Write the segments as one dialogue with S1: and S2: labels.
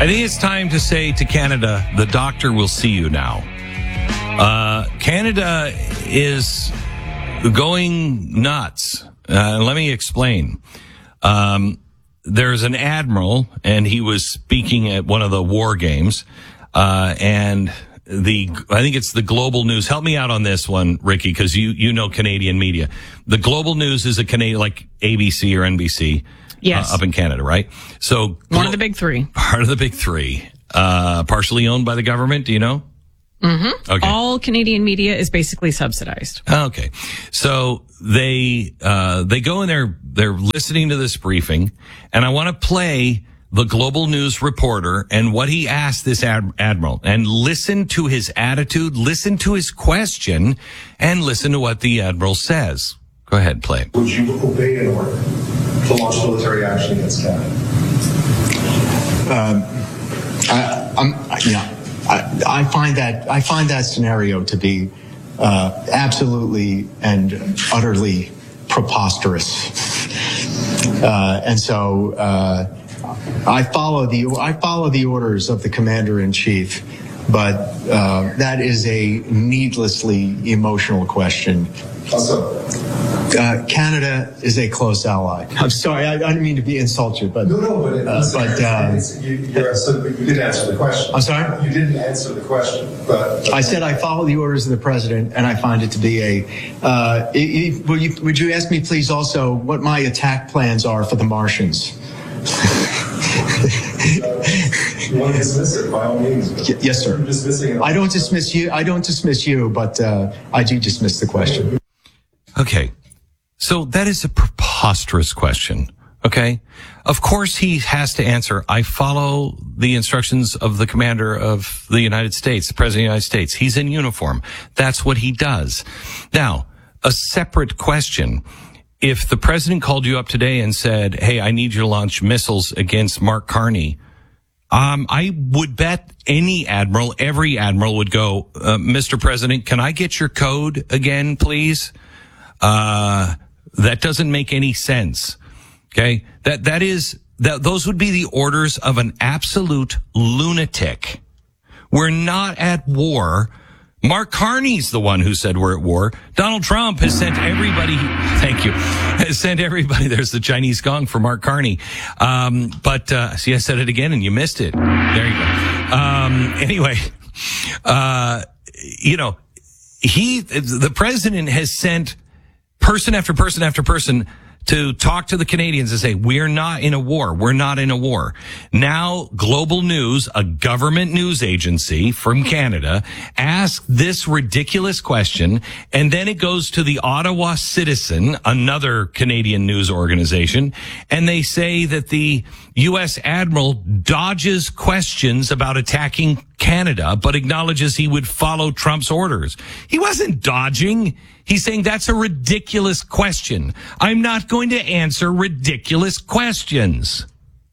S1: I think it's time to say to Canada, the doctor will see you now. Canada is going nuts. Let me explain. There's an admiral, and he was speaking at one of the war games, and I think it's the Global News. Help me out on this one, Ricky, because you know Canadian media. The Global News is a Canadian, like ABC or NBC.
S2: Yes.
S1: Up in Canada, right? So
S2: one of the big three.
S1: Part of the big three. Partially owned by the government, do you know?
S2: Mm-hmm.
S1: Okay.
S2: All Canadian media is basically subsidized.
S1: Okay. So they go in they're listening to this briefing, and I want to play the Global News reporter and what he asked this admiral, and listen to his attitude, listen to his question, and listen to what the admiral says. Go ahead, play.
S3: Would you obey an order to launch military action against Canada?
S4: I find that scenario to be absolutely and utterly preposterous, and so I follow the orders of the commander-in-chief, but that is a needlessly emotional question.
S3: Also,
S4: Canada is a close ally. I'm sorry, I didn't mean to be insulted, but
S3: no, but you didn't answer the question.
S4: I'm sorry?
S3: You didn't answer the question, but
S4: I said I follow the orders of the president, and I find it to be would you ask me, please, also what my attack plans are for the Martians?
S3: You want to dismiss it, by all means.
S4: Yes, sir. I don't dismiss you, but I do dismiss the question.
S1: Okay. So that is a preposterous question. Okay. Of course he has to answer. I follow the instructions of the commander of the United States, the president of the United States. He's in uniform. That's what he does. Now, a separate question. If the president called you up today and said, hey, I need you to launch missiles against Mark Carney, I would bet every admiral would go, Mr. President, can I get your code again, please? That doesn't make any sense. Okay. Those would be the orders of an absolute lunatic. We're not at war. Mark Carney's the one who said we're at war. Donald Trump has sent everybody, there's the Chinese gong for Mark Carney. See, I said it again and you missed it. There you go. Anyway, the president has sent person after person after person to talk to the Canadians and say, we're not in a war. We're not in a war. Now, Global News, a government news agency from Canada, asked this ridiculous question, and then it goes to the Ottawa Citizen, another Canadian news organization, and they say that the U.S. Admiral dodges questions about attacking Canada, but acknowledges he would follow Trump's orders. He wasn't dodging. He's saying that's a ridiculous question. I'm not going to answer ridiculous questions.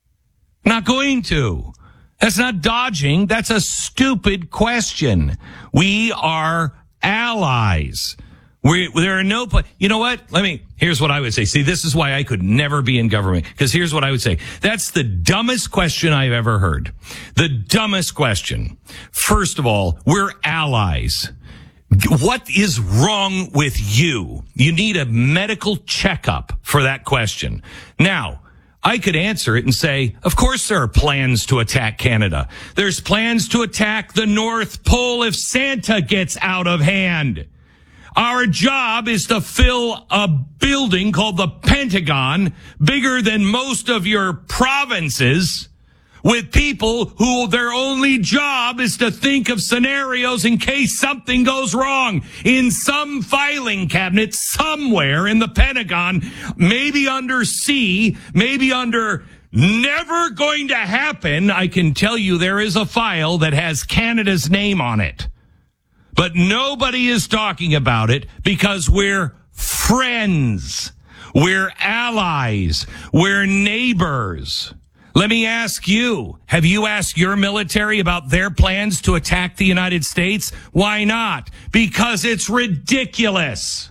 S1: Not going to. That's not dodging. That's a stupid question. We are allies. There are no, you know what? Here's what I would say. See, this is why I could never be in government. Because here's what I would say. That's the dumbest question I've ever heard. The dumbest question. First of all, we're allies. What is wrong with you? You need a medical checkup for that question. Now, I could answer it and say, of course there are plans to attack Canada. There's plans to attack the North Pole if Santa gets out of hand. Our job is to fill a building called the Pentagon, bigger than most of your provinces, with people who their only job is to think of scenarios in case something goes wrong in some filing cabinet somewhere in the Pentagon, maybe under C, maybe under never going to happen. I can tell you there is a file that has Canada's name on it. But nobody is talking about it because we're friends. We're allies. We're neighbors. Let me ask you, have you asked your military about their plans to attack the United States? Why not? Because it's ridiculous.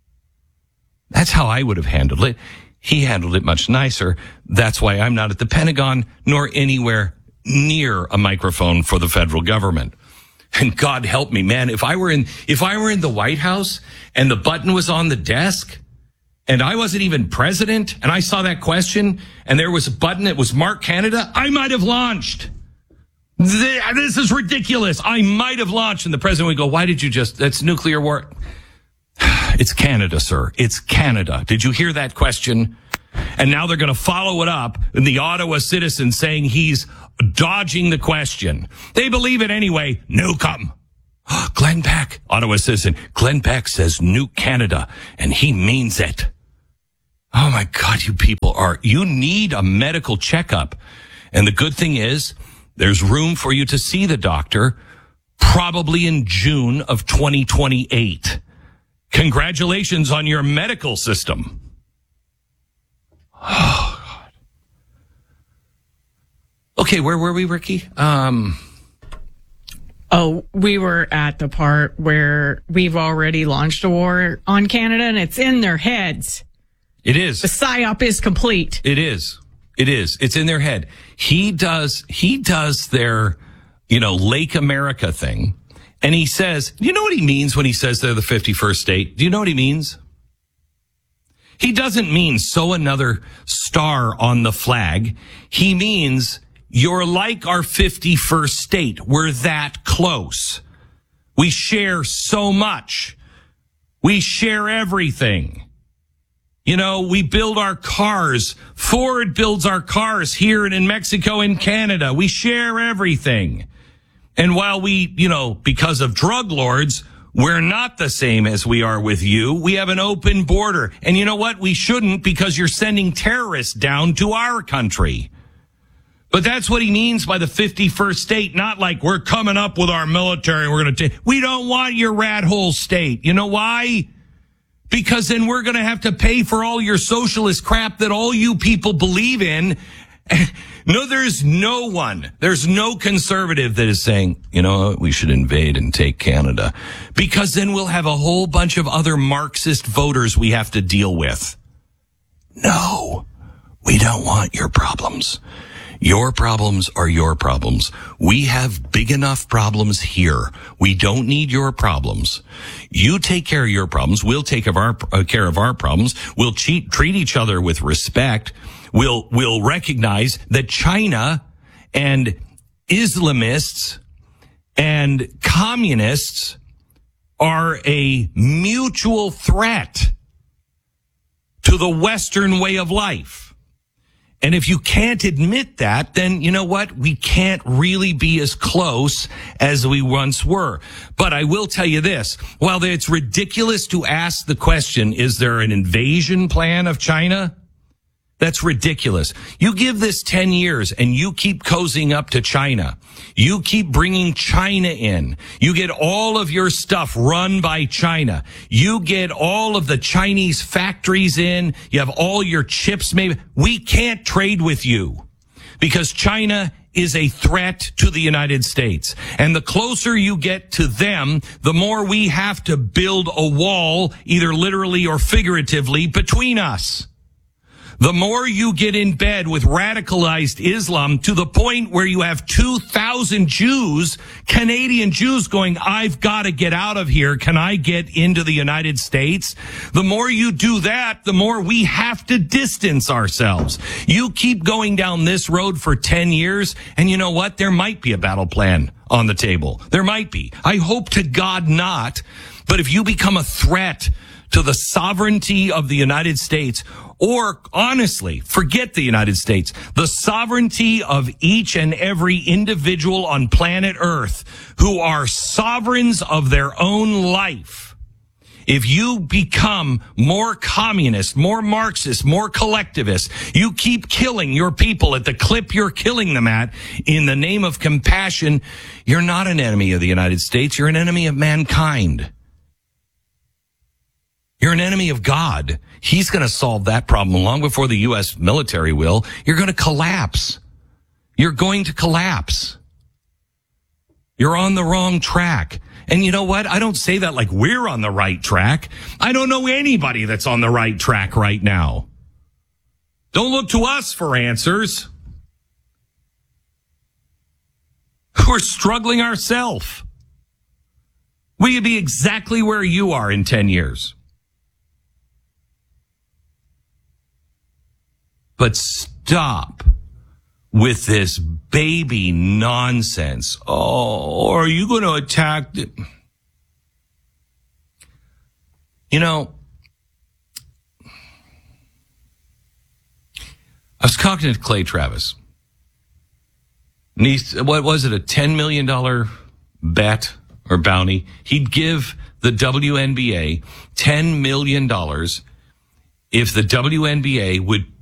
S1: That's how I would have handled it. He handled it much nicer. That's why I'm not at the Pentagon nor anywhere near a microphone for the federal government. And God help me, man, if I were in the White House and the button was on the desk and I wasn't even president and I saw that question and there was a button that was Mark Canada, I might have launched. This is ridiculous. I might have launched. And the president would go, why did you that's nuclear war. It's Canada, sir. It's Canada. Did you hear that question? And now they're going to follow it up in the Ottawa Citizen saying he's dodging the question. They believe it anyway. Nuke 'em. Glenn Beck, Ottawa Citizen. Glenn Beck says nuke Canada, and he means it. Oh my God, you need a medical checkup. And the good thing is there's room for you to see the doctor probably in June of 2028. Congratulations on your medical system. Oh, God. Okay, where were we, Ricky?
S2: We were at the part where we've already launched a war on Canada, and it's in their heads.
S1: It is.
S2: The PSYOP is complete.
S1: It is. It's in their head. He does their, Lake America thing. And he says, do you know what he means when he says they're the 51st state? Do you know what he means? He doesn't mean sew another star on the flag. He means you're like our 51st state. We're that close. We share so much. We share everything. We build our cars. Ford builds our cars here and in Mexico and Canada. We share everything. And while we, because of drug lords, we're not the same as we are with you. We have an open border. And you know what? We shouldn't, because you're sending terrorists down to our country. But that's what he means by the 51st state. Not like we're coming up with our military. We're going to take. We don't want your rat hole state. You know why? Because then we're going to have to pay for all your socialist crap that all you people believe in. No, there's no conservative that is saying, we should invade and take Canada, because then we'll have a whole bunch of other Marxist voters we have to deal with. No, we don't want your problems. Your problems are your problems. We have big enough problems here. We don't need your problems. You take care of your problems. We'll take care of our problems. We'll treat each other with respect. We'll recognize that China and Islamists and communists are a mutual threat to the Western way of life. And if you can't admit that, then you know what? We can't really be as close as we once were. But I will tell you this. While it's ridiculous to ask the question, is there an invasion plan of China? That's ridiculous. You give this 10 years and you keep cozying up to China. You keep bringing China in. You get all of your stuff run by China. You get all of the Chinese factories in. You have all your chips made. We can't trade with you because China is a threat to the United States. And the closer you get to them, the more we have to build a wall, either literally or figuratively, between us. The more you get in bed with radicalized Islam to the point where you have 2,000 Jews, Canadian Jews going, I've got to get out of here. Can I get into the United States? The more you do that, the more we have to distance ourselves. You keep going down this road for 10 years, and you know what? There might be a battle plan on the table. There might be. I hope to God not. But if you become a threat to the sovereignty of the United States, or honestly, forget the United States, the sovereignty of each and every individual on planet Earth who are sovereigns of their own life. If you become more communist, more Marxist, more collectivist, you keep killing your people at the clip you're killing them at in the name of compassion, you're not an enemy of the United States. You're an enemy of mankind. You're an enemy of God. He's going to solve that problem long before the U.S. military will. You're going to collapse. You're going to collapse. You're on the wrong track. And you know what? I don't say that like we're on the right track. I don't know anybody that's on the right track right now. Don't look to us for answers. We're struggling ourselves. We could be exactly where you are in 10 years. But stop with this baby nonsense. Oh, are you going to attack? You know, I was talking to Clay Travis. And what was it, a $10 million bet or bounty? He'd give the WNBA $10 million if the WNBA would